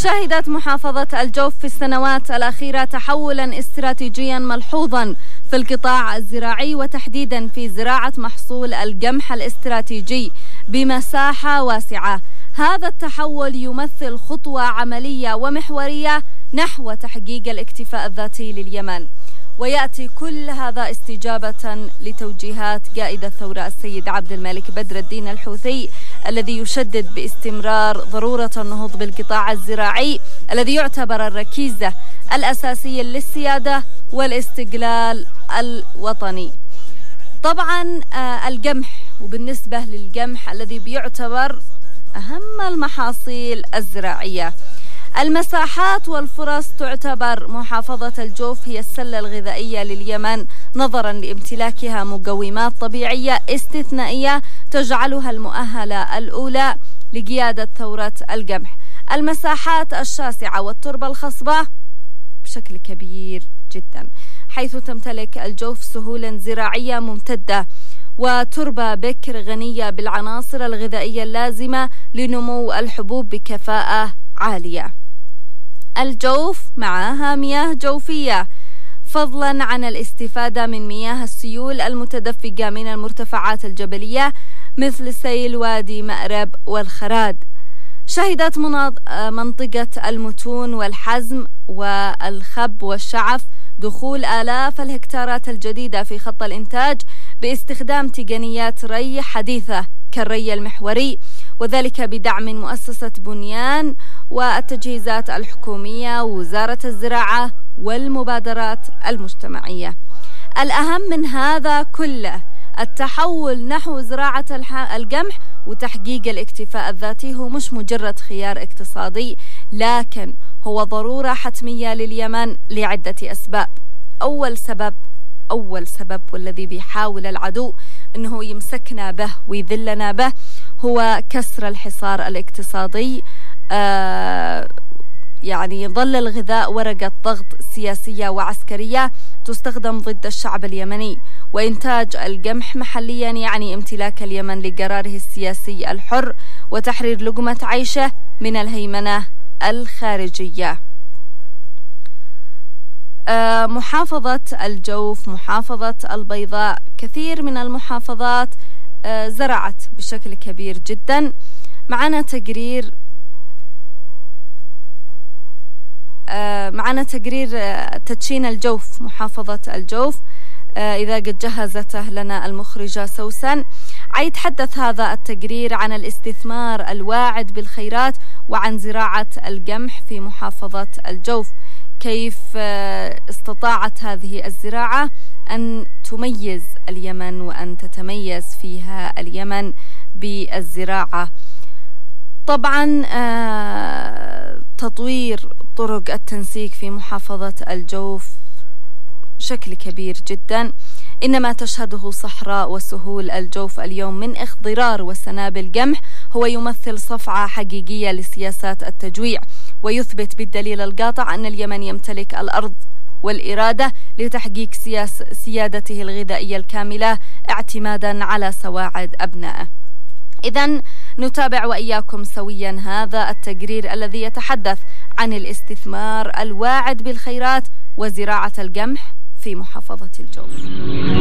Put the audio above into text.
شهدت محافظة الجوف في السنوات الأخيرة تحولا استراتيجيا ملحوظا في القطاع الزراعي، وتحديدا في زراعة محصول القمح الاستراتيجي بمساحة واسعة. هذا التحول يمثل خطوة عملية ومحورية نحو تحقيق الاكتفاء الذاتي لليمن، ويأتي كل هذا استجابة لتوجيهات قائد الثورة السيد عبد الملك بدر الدين الحوثي، الذي يشدد باستمرار ضرورة النهوض بالقطاع الزراعي الذي يعتبر الركيزة الأساسية للسيادة والاستقلال الوطني. طبعا القمح، وبالنسبة للقمح الذي بيعتبر أهم المحاصيل الزراعية، المساحات والفرص تعتبر محافظة الجوف هي السلة الغذائية لليمن، نظرا لامتلاكها مقومات طبيعية استثنائية تجعلها المؤهلة الأولى لقيادة ثورة القمح. المساحات الشاسعة والتربة الخصبة بشكل كبير جدا، حيث تمتلك الجوف سهولا زراعية ممتدة وتربة بكر غنية بالعناصر الغذائية اللازمة لنمو الحبوب بكفاءة عالية. الجوف معها مياه جوفية، فضلا عن الاستفادة من مياه السيول المتدفقة من المرتفعات الجبلية مثل سيل وادي مأرب والخراد. شهدت منطقة المتون والحزم والخب والشعف دخول آلاف الهكتارات الجديدة في خط الإنتاج باستخدام تقنيات ري حديثة كالري المحوري، وذلك بدعم مؤسسة بنيان والتجهيزات الحكومية ووزارة الزراعة والمبادرات المجتمعية. الأهم من هذا كله التحول نحو زراعة القمح وتحقيق الاكتفاء الذاتي هو مش مجرد خيار اقتصادي، لكن هو ضرورة حتمية لليمن لعدة أسباب. أول سبب والذي بيحاول العدو أنه يمسكنا به ويذلنا به هو كسر الحصار الاقتصادي. يعني يظل الغذاء ورقة ضغط سياسية وعسكرية تستخدم ضد الشعب اليمني، وإنتاج القمح محليا يعني امتلاك اليمن لقراره السياسي الحر وتحرير لقمة عيشه من الهيمنة الخارجية. محافظة الجوف، محافظة البيضاء، كثير من المحافظات زرعت بشكل كبير جدا. معنا تقرير تدشين الجوف، محافظة الجوف، إذا قد جهزته لنا المخرجة سوسن. يتحدث هذا التقرير عن الاستثمار الواعد بالخيرات وعن زراعة القمح في محافظة الجوف، كيف استطاعت هذه الزراعة أن تميز اليمن وأن تتميز فيها اليمن بالزراعة. طبعا تطوير طرق التنسيق في محافظة الجوف بشكل كبير جدا، إنما تشهده صحراء وسهول الجوف اليوم من اخضرار وسنابل قمح هو يمثل صفعة حقيقية لسياسات التجويع، ويثبت بالدليل القاطع أن اليمن يمتلك الأرض والإرادة لتحقيق سيادته الغذائية الكاملة اعتمادا على سواعد أبنائه. إذن نتابع وإياكم سويا هذا التقرير الذي يتحدث عن الاستثمار الواعد بالخيرات وزراعة القمح في محافظة الجوف.